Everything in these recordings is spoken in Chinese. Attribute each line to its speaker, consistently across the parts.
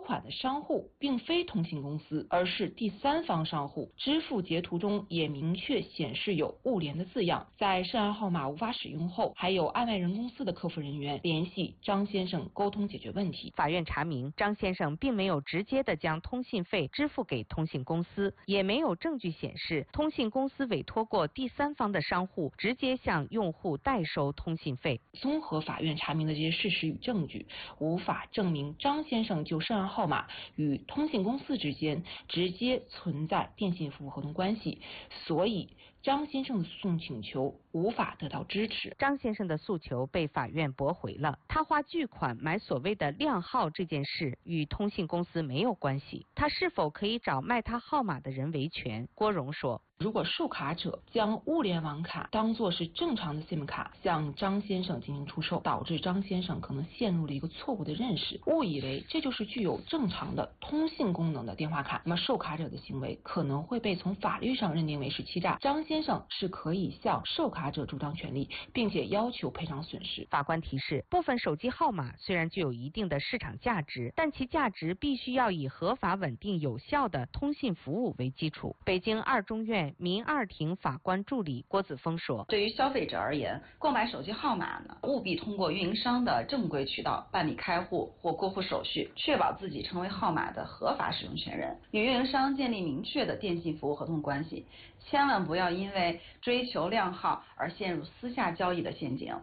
Speaker 1: 款的商户并非通信公司，而是第三方商户。支付截图中也明确显示有物联的字样。在涉案号码无法使用后，还有案外人公司的客服人员联系张先生沟通解决问题。
Speaker 2: 法院查明，张先生并没有直接的将通信费支付给通信公司，也没有证据显示通信公司委托过第三方的商户直接向用户代收通信费。
Speaker 1: 综合法院查明的这些事实与证据，无法证明张先生就涉案号码与通信公司之间直接存在电信服务合同关系，所以张先生的诉讼请求无法得到支持。
Speaker 2: 张先生的诉求被法院驳回了。他花巨款买所谓的靓号这件事与通信公司没有关系，他是否可以找卖他号码的人维权？郭荣说，
Speaker 1: 如果受卡者将物联网卡当作是正常的 SIM 卡向张先生进行出售，导致张先生可能陷入了一个错误的认识，误以为这就是具有正常的通信功能的电话卡，那么受卡者的行为可能会被从法律上认定为是欺诈。张先生是可以向受卡者主张权利，并且要求赔偿损失。
Speaker 2: 法官提示，部分手机号码虽然具有一定的市场价值，但其价值必须要以合法、稳定、有效的通信服务为基础。北京二中院民二庭法官助理郭子峰说，
Speaker 3: 对于消费者而言，购买手机号码呢，务必通过运营商的正规渠道办理开户或过户手续，确保自己成为号码的合法使用权人，与运营商建立明确的电信服务合同关系，千万不要因为追求靓号而陷入私下交易的陷阱。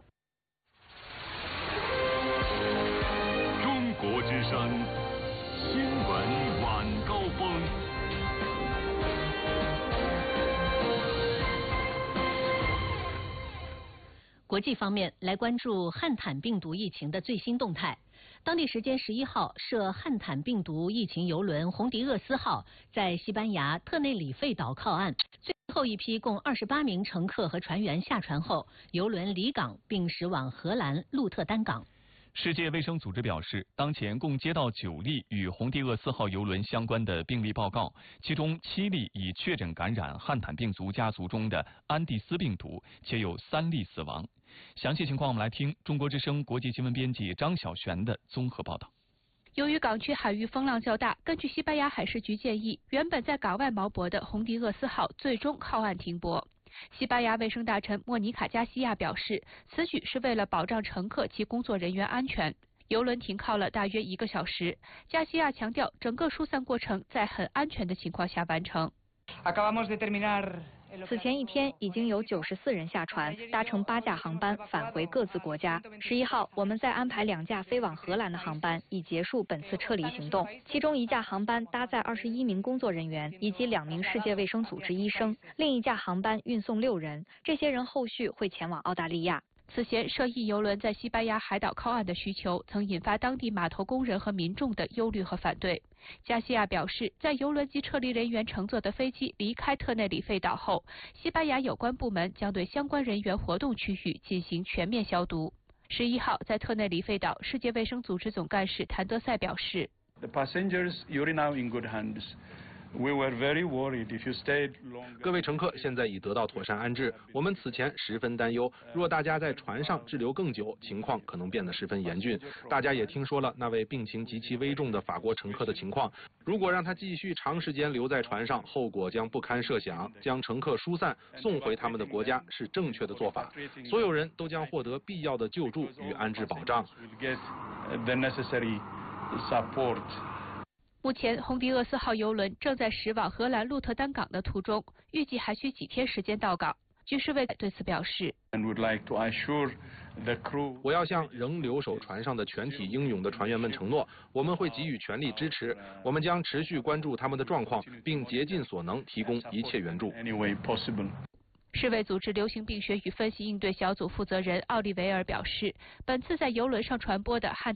Speaker 4: 中国之声新闻晚高峰。
Speaker 5: 国际方面，来关注汉坦病毒疫情的最新动态。当地时间11号，涉汉坦病毒疫情邮轮红迪厄斯号在西班牙特内里费岛靠岸，最后一批共28名乘客和船员下船后，邮轮离港并驶往荷兰鹿特丹港。
Speaker 6: 世界卫生组织表示，当前共接到9例与红迪厄斯号邮轮相关的病例报告，其中7例已确诊感染汉坦病毒家族中的安地斯病毒，且有3例死亡。详细情况我们来听中国之声国际新闻编辑张小璇的综合报道。
Speaker 7: 由于港区海域风浪较大，根据西班牙海事局建议，原本在港外锚泊的红迪厄斯号最终靠岸停泊。西班牙卫生大臣莫妮卡·加西亚表示，此举是为了保障乘客及工作人员安全。邮轮停靠了大约1个小时。加西亚强调，整个疏散过程在很安全的情况下完成。
Speaker 8: 此前一天，已经有94人下船，搭乘8架航班返回各自国家。11号，我们再安排2架飞往荷兰的航班，以结束本次撤离行动。其中1架航班搭载21名工作人员以及2名世界卫生组织医生，另1架航班运送6人，这些人后续会前往澳大利亚。
Speaker 7: 此前，涉疫邮轮在西班牙海岛靠岸的需求，曾引发当地码头工人和民众的忧虑和反对。加西亚表示，在邮轮及撤离人员乘坐的飞机离开特内里费岛后，西班牙有关部门将对相关人员活动区域进行全面消毒。11号，在特内里费岛，世界卫生组织总干事谭德赛表示
Speaker 9: The passengers, you're now in good hands. We were very worried if you stayed longer.
Speaker 10: 各位乘客现在已得到妥善安置，我们此前十分担忧，若大家在船上滞留更久，情况可能变得十分严峻。大家也听说了那位病情极其危重的法国乘客的情况，如果让他继续长时间留在船上，后果将不堪设想。将乘客疏散送回他们的国家是正确的做法，所有人都将获得必要的救助与安置保障。
Speaker 7: 目前，红迪厄斯号邮轮正在驶往荷兰鹿特丹港的途中，预计还需几天时间到港。军事卫对此表示，
Speaker 10: 我要向仍留守船上的全体英勇的船员们承诺，我们会给予全力支持，我们将持续关注他们的状况，并竭尽所能提供一切援助。
Speaker 7: 世卫组织流行病学与分析应对小组负责人奥利维尔表示，本次在邮轮上传播的汉